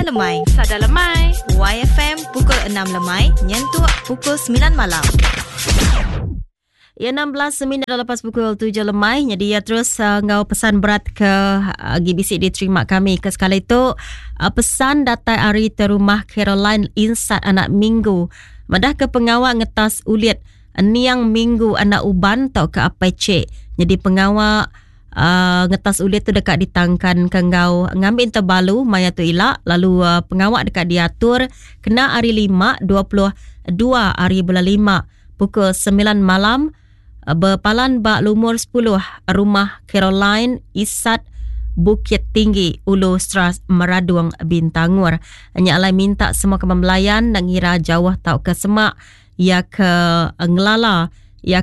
Sada lemai. Sada lemai. YFM pukul 6 lemai, nyentuh pukul 9 malam. Ya 16 minit lepas pukul 7 lemai. Jadi ya terus ngau pesan berat ke GBC diterima kami. Ke sekali itu pesan datai hari terumah Caroline insat anak minggu. Madah ke pengawal ngetas ulit niang minggu anak uban tau ke apa cek. Jadi pengawal ngetas ulit tu dekat ditangkan ke ngau ngambil terbalu maya tu ilak. Lalu pengawal dekat diatur kena hari 5 22 hari bulan 5 pukul 9 malam. Berpalan bak lumur 10 rumah Caroline Isat Bukit Tinggi Ulu Stras Meraduang Bintangor. Hanya alai minta semua kemembelayan nak ngira jauh tau ke semak ya ke ngelala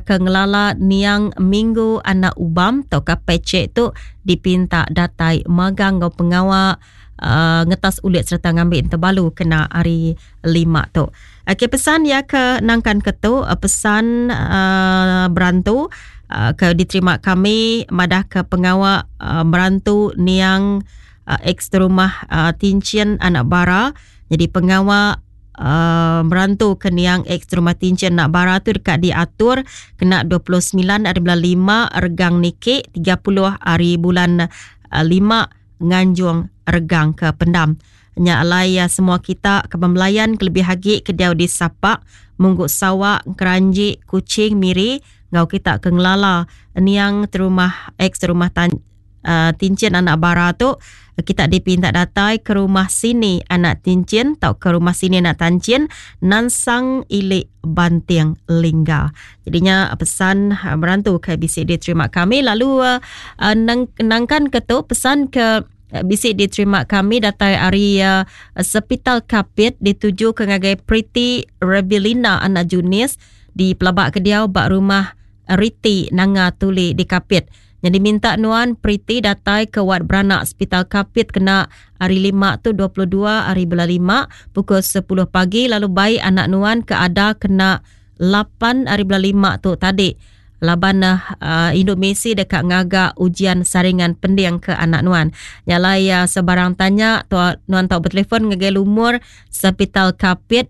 niang minggu anak ubam tau ke pecek tu dipinta datai magang ngau pengawal ngetas ulit serta ngambil terbalu kena hari 5 tu. Okey, pesan ya ke nangkan ketu pesan berantu ke diterima kami madah ke pengawal berantu niang ex rumah Tincin anak bara. Jadi pengawal berantu ke niang ex rumah Tincin anak bara tu dekat diatur kena 29 hari bulan 5 regang nikik 30 hari bulan 5 nganjung regang ke pendam. Nya alai semua kita kebembelayan kelebih hagi kediau di Sapak, Mungguk Sawak, Keranji, Kuching, Miri, ngau kita ke ngelala niang terumah ex rumah Tincin anak bara tu kita dipinta datai ke rumah sini anak Tincin tau ke rumah sini anak Tancin Nansang Ilik Bantiang Lingga. Jadinya pesan berantu ke BCD terima kami. Lalu nangkan ketu pesan ke bisik diterima kami datai hari Sepital Kapit dituju ke ngagai Pretty Rebelina anak Junis di pelabak kediau bak rumah Riti Nanga Tuli di Kapit. Jadi minta nuan Pretty datai ke wad beranak Sepital Kapit kena hari 5 tu 22 hari bulan 5 pukul 10 pagi. Lalu bayi anak nuan ke ada kena 8 hari bulan 5 tu tadi. Laban Indonesia dekat ngagak ujian saringan pendiang ke anak nuan. Nyalai sebarang tanya nuan tahu bertelefon ngagai lumur Sepital Kapit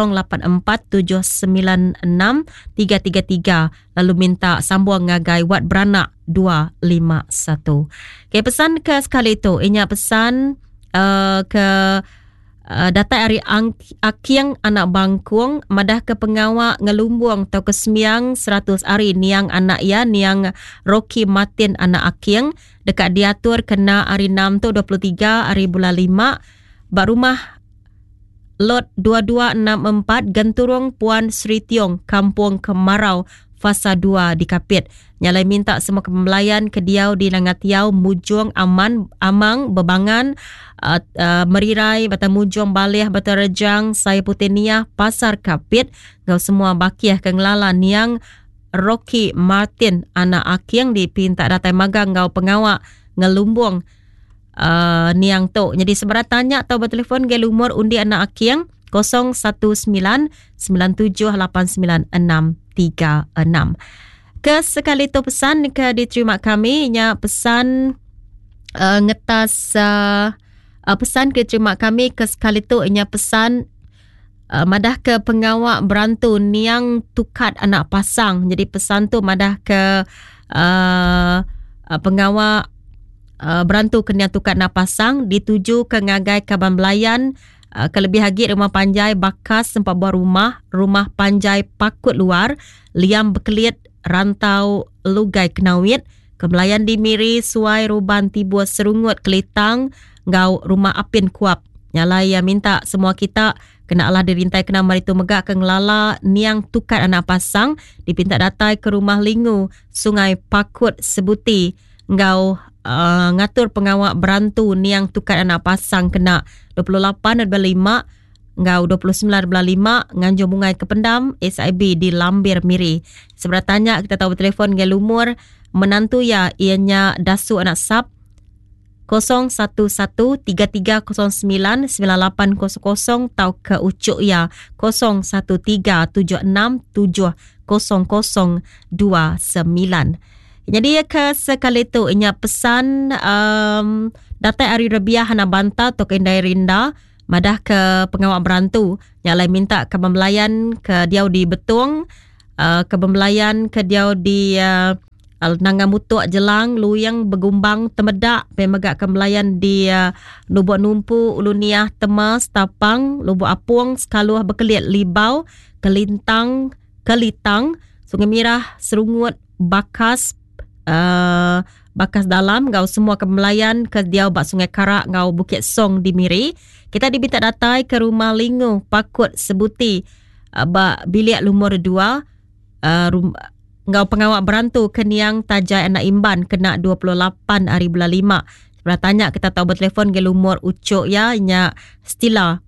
0847963333 lalu minta sambung ngagai wat beranak 251. Okay, pesan ke sekali tu inya pesan ke datai hari Akiang anak Bangkuang madah ke pengawal ngelumbuang tau ke semiang 100 hari niang anak ya niang Rocky Martin anak Akiang dekat diatur kena hari 6 tu 23 hari bulan 5 bak rumah lot 2264 Genturung Puan Sri Tiong Kampung Kemarau Fasa 2 di Kapit. Nyalai minta semua kepembelayan kediau di Langatiau, Mujung, Amang, Bebangan, Merirai, Bata Mujung, Balih, Bata Rejang, Saya Putiniah, Pasar Kapit. Ngau semua bakiah ke ngelala niang Rocky Martin anak Akiang dipinta datai magang ngau pengawak ngelumbung niang tu. Jadi seberat tanya atau bertelefon ke lumur undi anak Akiang 019-789-636. Ke sekali tu pesan ke diterima kami nya pesan ngetas pesan ke diterima kami ke sekali tu nya pesan madah ke pengawak berantu niang tukat anak pasang. Jadi pesan tu madah ke pengawak berantu kena tukat anak pasang dituju ke ngagai Kaban Belayan. Kelebih hagi rumah panjai bakas sempat buat rumah panjai pakut luar liam berkelit rantau lugai kenawit kebelayan di Miri Suai Ruban Tibua Serungut Kelitang ngau rumah apin kuap. Nyalai minta semua kita kena Allah dirintai kena maritu megak ke ngelala niang tukat anak pasang dipinta datai ke rumah Lingu Sungai Pakut Sebuti ngau ngatur pengawak berantu niang tukat anak pasang kena 28 dan 5 ngau 29 dan 5 Nganjung Bungai Kependam SIB di Lambir Miri. Seberat tanya kita tahu telefon ke lumur menantu ya ianya dasu anak sap 01133099800 tau ke ucuk ya 0137670029. Jadi ke sekali tu inya pesan datai hari Rabiah hana banta to kendai rinda madah ke pengawak berantu yang lain minta ke pembelayan ke dia di Betung, ke pembelayan ke dia di Nangan Mutuk Jelang, Luyang Begumbang Temedak, pemegak kembelayan di Lubuk Numpu, Uluniah Temas Tapang, Lubuk Apung Sekaluh Berkelit Libau, Kelitang, Sungai Mirah Serungut, Bakas Dalam, ngau semua kembelayan ke dia bak Sungai Karak, ngau Bukit Song di Miri. Kita diminta datai ke rumah Lingu Pakut Sebuti, bak bilik lumur 2, ngau pengawak berantu Keniang Tajai Anak Imban kena 28 hari bulan 5. Sebelah tanya kita tahu bertelefon ke lumur ucuk ya, nya Stila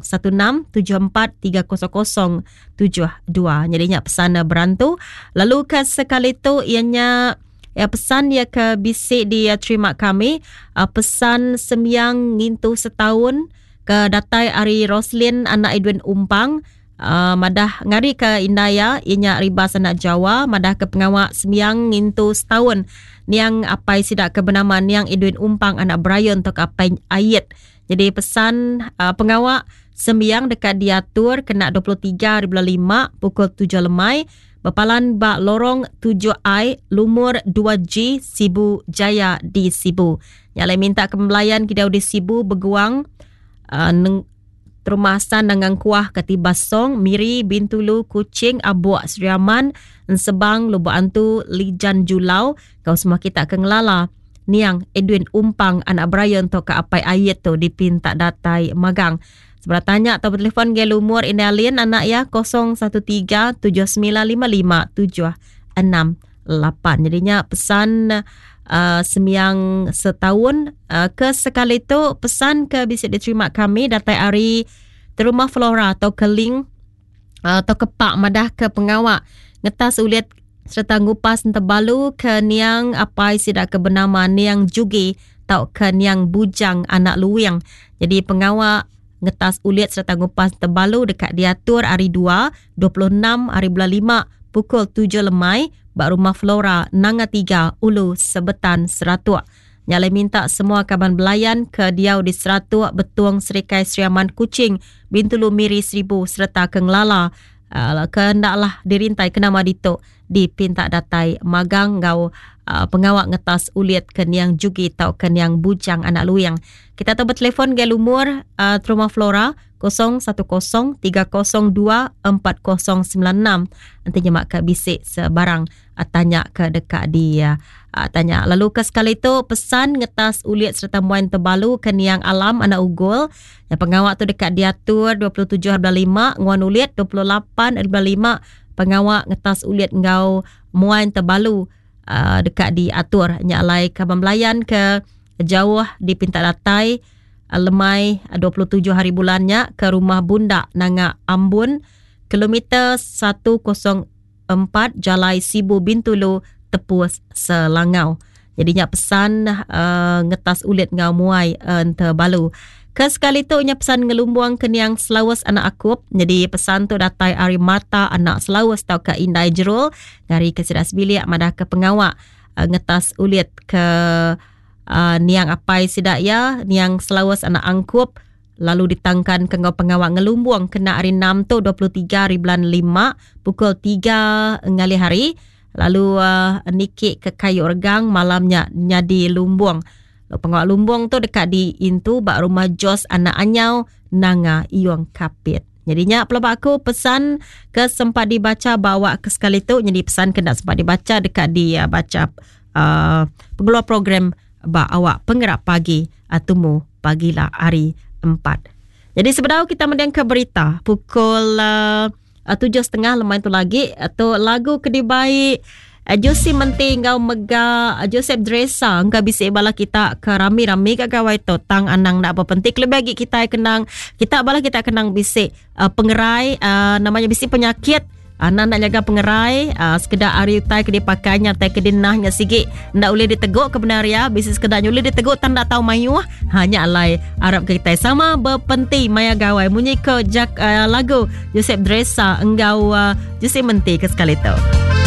01674300072. Jadi nya pesan berantu. Lalu ke sekali tu ianya pesan ya ke bisik di terima kami, pesan sembiang ngintu setahun ke datai Ari Roslin anak Edwin Umpang, madah ngari ke Indaya ianya Ribas anak Jawa, madah ke pengawak sembiang ngintu setahun niang apai sidak ke bernama niang Edwin Umpang anak Brian tok apai ayat. Jadi pesan pengawak sembiang dekat diatur kena 23 bulan 5 pukul 7 lemai, Bepalan bak lorong 7I lumur 2G Sibu Jaya di Sibu. Yang lain minta kembelayan kita di Sibu Beguang, Terumasan dengan kuah Ketiba Song, Miri, Bintulu, Kucing, Abuak Seriaman, Sebang, Lubuk Antu, Lijan Julau. Kau semua kita ke ngelala niang Edwin Umpang anak Brian to ke apai ayat tu dipinta datai magang. Sebelah tanya atau bertelefon ke lumur Indalien anak ya 0113795768. Jadinya pesan sembiang setahun ke sekali tu pesan ke bisa diterima kami datai Ari Terumah Flora atau Keling atau Kepak madah ke pengawak ngetas uliat serta ngupas Tebalu ke niang apai sidak ke bernama niang Jugi atau ke niang Bujang anak Luwing. Jadi pengawak ngetas uliat serta ngupas Tebalu dekat diatur hari 26 hari bulan 5 pukul 7 lemai bak Rumah Flora Nanga 3 Ulu Sebetan Seratuk. Nyalai minta semua kaban belayan ke Diau di Seratuk, Betuang Serikai Seriaman Kucing, Bintulu Miri 1000 serta Kenglala. Kehendaklah dirintai kena madito dipinta datai magang ngau pengawak ngetas uliat ke niang Jugi tau ke niang Bujang anak Luyang. Kita tahu bertelefon ke lumur Rumah Flora 0113024096. Nanti nyemak ke bisik sebarang tanya ke dekat dia tanya. Lalu ke sekali itu pesan ngetas uliat serta muain Tebalu ke niang Alam anak Ugol. Yang pengawak tu dekat diatur 27/5 nguan uliat 28/5 pengawak ngetas uliat ngau muain Tebalu dekat diatur nyalai kaban belayan ke jauh dipinta datai lemai 27 hari bulannya ke rumah Bunda Nanga Ambun kilometer 104 Jalai Sibu Bintulu Tepus Selangau. Jadinya pesan ngetas ulit ngau muai Tebalu. Ke sekali tu nya pesan ngelumbuang ke niang Selawas anak akup. Jadi pesan tu datai Ari Marta anak Selawas tau ke Indai Jerul dari kesidas bilik madah ke pengawak ngetas ulit ke niang apai sidak ya niang Selawas anak angkup lalu ditangkan ke ngau pengawak ngelumbuang kena hari 6 tu 23 hari bulan 5 pukul 3 ngali hari lalu nikik ke kayu regang malamnya nyadi lumbuang. Lalu pengawak lumbuang tu dekat di Intu bak rumah Jos anak Anyau Nanga Iong Kapit. Jadinya pelabak aku pesan ke sempat dibaca bawa ke sekali tu jadi pesan kena sempat dibaca dekat di baca pengeluar program ba awak penggerak pagi atumu pagilah hari 4. Jadi sebenarnya kita mendengar ke berita pukul 7.30 lemai tu lagi atau lagu kedibai Josie Menti ngau mega Joseph Dresa ngau bisik bala kita ke rami-rami ke gawai tu tang anang nak berpentik lebih lagi kita kenang kita bala kita kenang bisik pengerai namanya bisik penyakit. Anak nak jaga pengerai sekedar hari utai ke dia pakainya tai ke dinahnya sikit ndak boleh diteguk kebenaria bisnes sekedar boleh diteguk tanda tahu mayuh hanya alai Arab kita sama berpenti maya gawai munyi ke lagu Joseph Dresa engau Josie Menti ke sekali tu.